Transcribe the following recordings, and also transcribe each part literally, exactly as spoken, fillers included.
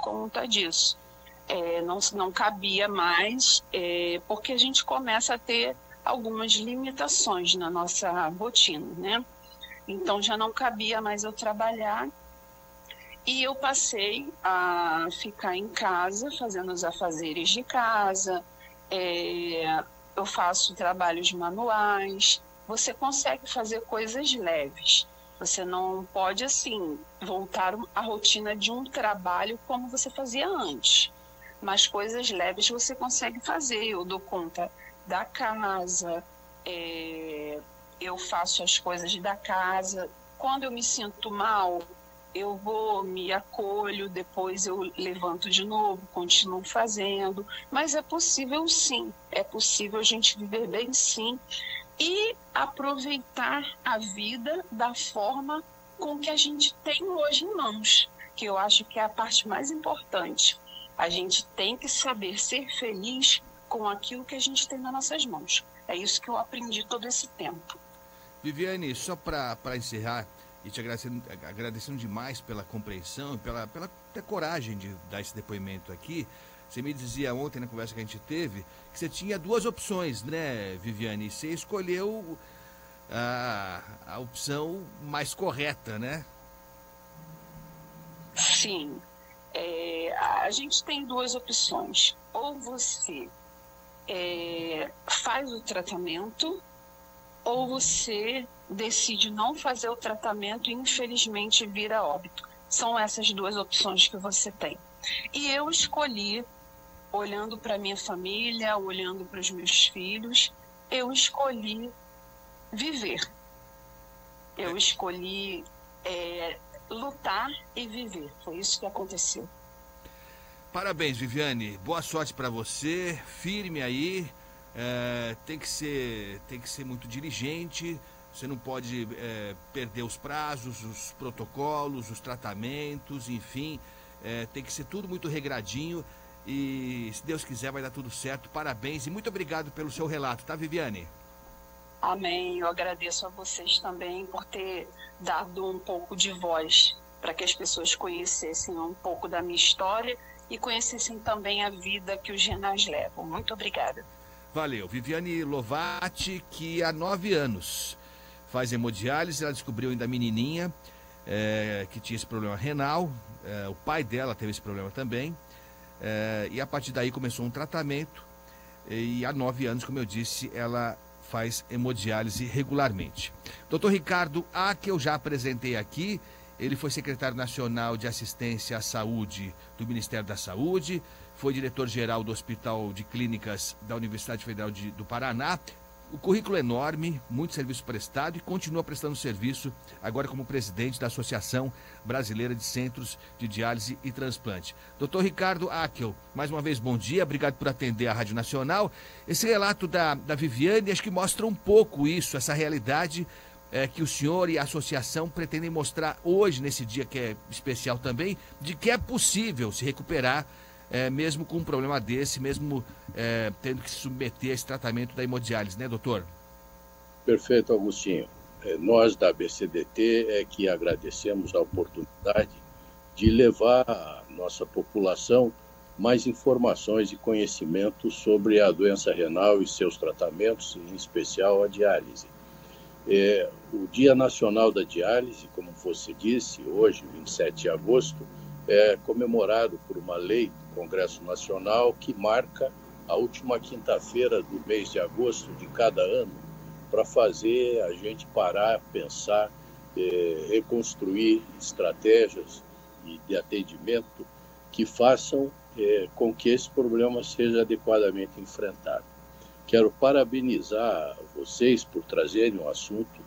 conta disso. É, não, não cabia mais, é, porque a gente começa a ter algumas limitações na nossa rotina, né? Então já não cabia mais eu trabalhar e eu passei a ficar em casa, fazendo os afazeres de casa, é, eu faço trabalhos manuais, você consegue fazer coisas leves. Você não pode, assim, voltar à rotina de um trabalho como você fazia antes. Mas coisas leves você consegue fazer. Eu dou conta da casa, é, eu faço as coisas da casa. Quando eu me sinto mal, eu vou, me acolho, depois eu levanto de novo, continuo fazendo. Mas é possível sim, é possível a gente viver bem sim. E aproveitar a vida da forma com que a gente tem hoje em mãos, que eu acho que é a parte mais importante. A gente tem que saber ser feliz com aquilo que a gente tem nas nossas mãos. É isso que eu aprendi todo esse tempo. Viviane, só para encerrar, e te agradecendo, agradecendo demais pela compreensão, pela, pela ter coragem de dar esse depoimento aqui. Você me dizia ontem, na conversa que a gente teve, que você tinha duas opções, né, Viviane? Você escolheu a, a opção mais correta, né? Sim. É, a gente tem duas opções. Ou você é, faz o tratamento, ou você decide não fazer o tratamento e, infelizmente, vira a óbito. São essas duas opções que você tem. E eu escolhi, olhando para minha família, olhando para os meus filhos, eu escolhi viver. Eu escolhi é, lutar e viver. Foi isso que aconteceu. Parabéns, Viviane. Boa sorte para você. Firme aí. É, tem que ser, tem que ser muito diligente. Você não pode é, perder os prazos, os protocolos, os tratamentos, enfim. É, tem que ser tudo muito regradinho. E se Deus quiser vai dar tudo certo. Parabéns e muito obrigado pelo seu relato, tá, Viviane? Amém. Eu agradeço a vocês também por ter dado um pouco de voz para que as pessoas conhecessem um pouco da minha história e conhecessem também a vida que os renais levam. Muito obrigada. Valeu. Viviane Lovati, que há nove anos faz hemodiálise, ela descobriu ainda menininha é, que tinha esse problema renal, é, o pai dela teve esse problema também. É, e a partir daí começou um tratamento e há nove anos, como eu disse, ela faz hemodiálise regularmente. doutor Ricardo A, que eu já apresentei aqui, ele foi secretário nacional de assistência à saúde do Ministério da Saúde, foi diretor-geral do Hospital de Clínicas da Universidade Federal de, do Paraná. O currículo é enorme, muito serviço prestado e continua prestando serviço agora como presidente da Associação Brasileira de Centros de Diálise e Transplante. doutor Ricardo Akel, mais uma vez bom dia, obrigado por atender a Rádio Nacional. Esse relato da, da Viviane acho que mostra um pouco isso, essa realidade é, que o senhor e a associação pretendem mostrar hoje, nesse dia que é especial também, de que é possível se recuperar É, mesmo com um problema desse, mesmo é, tendo que se submeter a esse tratamento da hemodiálise, né, doutor? Perfeito, Augustinho. É, nós da B C D T é que agradecemos a oportunidade de levar à nossa população mais informações e conhecimentos sobre a doença renal e seus tratamentos, em especial a diálise. É, o Dia Nacional da Diálise, como você disse, hoje, vinte e sete de agosto, é comemorado por uma lei do Congresso Nacional que marca a última quinta-feira do mês de agosto de cada ano para fazer a gente parar, pensar, eh, reconstruir estratégias de atendimento que façam eh, com que esse problema seja adequadamente enfrentado. Quero parabenizar vocês por trazerem um assunto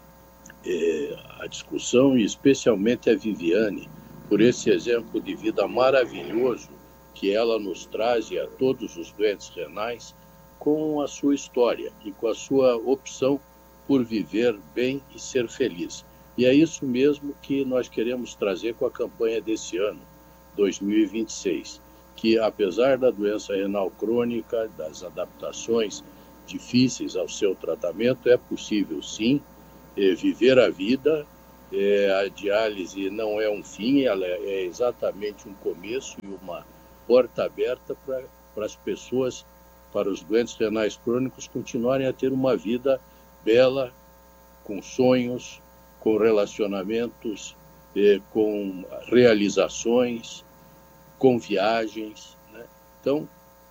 eh, à discussão e especialmente a Viviane, por esse exemplo de vida maravilhoso que ela nos traz e a todos os doentes renais com a sua história e com a sua opção por viver bem e ser feliz. E é isso mesmo que nós queremos trazer com a campanha desse ano, dois mil e vinte e seis, que apesar da doença renal crônica, das adaptações difíceis ao seu tratamento, é possível sim viver a vida É, a diálise não é um fim, ela é exatamente um começo e uma porta aberta para as pessoas, para os doentes renais crônicos continuarem a ter uma vida bela, com sonhos, com relacionamentos, eh, com realizações, com viagens, né? Então,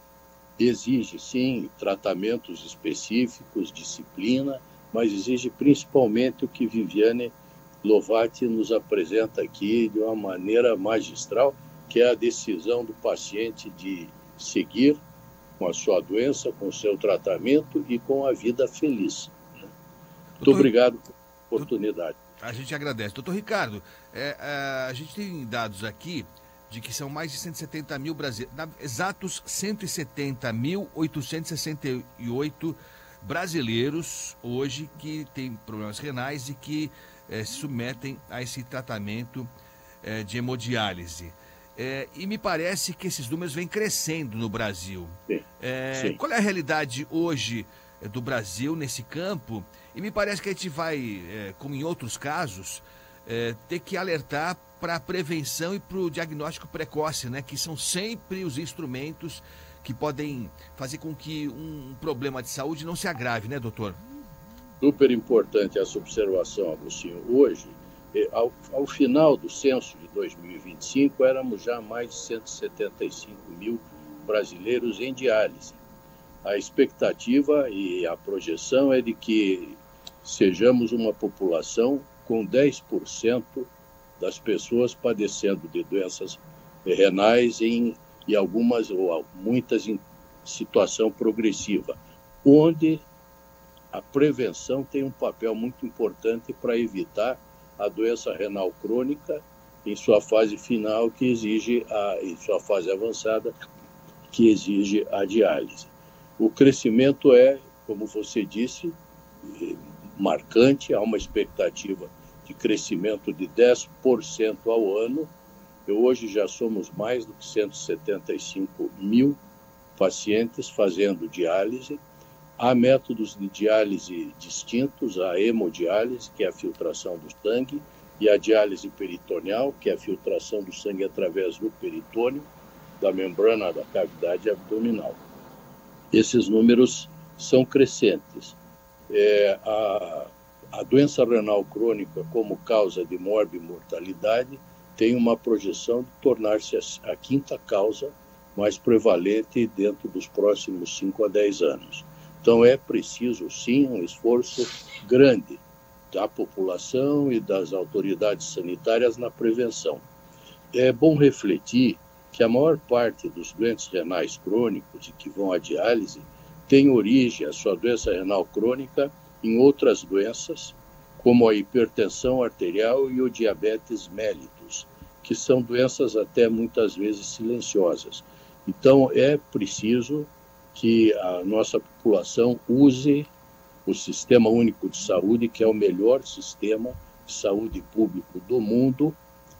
exige, sim, tratamentos específicos, disciplina, mas exige principalmente o que Viviane Lovati nos apresenta aqui de uma maneira magistral, que é a decisão do paciente de seguir com a sua doença, com o seu tratamento e com a vida feliz. Muito doutor, obrigado pela oportunidade. A gente agradece. Doutor Ricardo, é, a gente tem dados aqui de que são mais de cento e setenta mil brasileiros, exatos cento e setenta mil oitocentos e sessenta e oito brasileiros hoje que têm problemas renais e que é, se submetem a esse tratamento é, de hemodiálise. É, e me parece que esses números vêm crescendo no Brasil. Sim, é, sim. Qual é a realidade hoje do Brasil nesse campo? E me parece que a gente vai, é, como em outros casos, é, ter que alertar para a prevenção e para o diagnóstico precoce, né? Que são sempre os instrumentos que podem fazer com que um problema de saúde não se agrave, né, doutor? Super importante essa observação, Agostinho. Hoje, ao, ao final do censo de dois mil e vinte e cinco, éramos já mais de cento e setenta e cinco mil brasileiros em diálise. A expectativa e a projeção é de que sejamos uma população com dez por cento das pessoas padecendo de doenças renais em, e algumas ou muitas em situação progressiva, onde a prevenção tem um papel muito importante para evitar a doença renal crônica em sua fase final, que exige a, em sua fase avançada, que exige a diálise. O crescimento é, como você disse, marcante, há uma expectativa de crescimento de dez por cento ao ano. E hoje já somos mais do que cento e setenta e cinco mil pacientes fazendo diálise. Há métodos de diálise distintos, a hemodiálise, que é a filtração do sangue, e a diálise peritoneal, que é a filtração do sangue através do peritônio, da membrana da cavidade abdominal. Esses números são crescentes. É, a, a doença renal crônica, como causa de morbimortalidade, tem uma projeção de tornar-se a, a quinta causa mais prevalente dentro dos próximos cinco a dez anos. Então, é preciso, sim, um esforço grande da população e das autoridades sanitárias na prevenção. É bom refletir que a maior parte dos doentes renais crônicos e que vão à diálise tem origem, a sua doença renal crônica, em outras doenças, como a hipertensão arterial e o diabetes mellitus, que são doenças até muitas vezes silenciosas. Então, é preciso que a nossa população use o Sistema Único de Saúde, que é o melhor sistema de saúde público do mundo.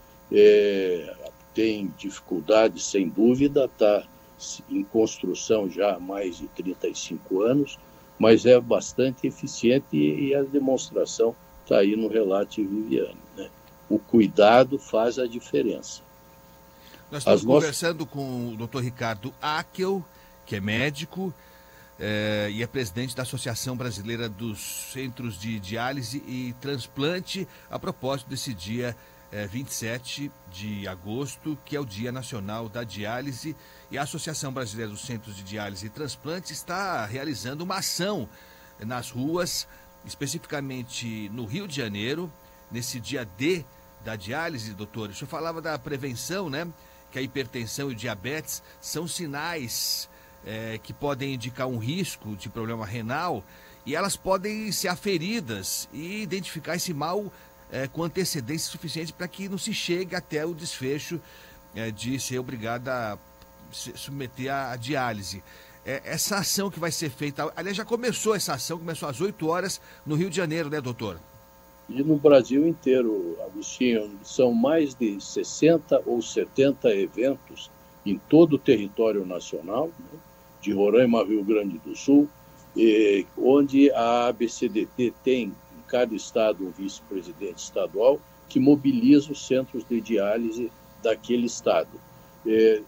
É, tem dificuldades, sem dúvida, está em construção já há mais de trinta e cinco anos, mas é bastante eficiente e a demonstração está aí no relato de Viviane, né? O cuidado faz a diferença. Nós estamos As conversando nossas... com o doutor Ricardo Akel, que é médico é, e é presidente da Associação Brasileira dos Centros de Diálise e Transplante, a propósito desse dia é, vinte e sete de agosto, que é o Dia Nacional da Diálise, e a Associação Brasileira dos Centros de Diálise e Transplante está realizando uma ação nas ruas, especificamente no Rio de Janeiro, nesse dia D da diálise, doutor. O senhor falava da prevenção, né? Que a hipertensão e o diabetes são sinais é, que podem indicar um risco de problema renal e elas podem ser aferidas e identificar esse mal é, com antecedência suficiente para que não se chegue até o desfecho é, de ser obrigado a se submeter à, à diálise. É, essa ação que vai ser feita, aliás, já começou essa ação, começou às oito horas no Rio de Janeiro, né, doutor? E no Brasil inteiro, Agostinho, são mais de sessenta ou setenta eventos em todo o território nacional, né, de Roraima a Rio Grande do Sul, e, onde a A B C D T tem, em cada estado, um vice-presidente estadual que mobiliza os centros de diálise daquele estado. É,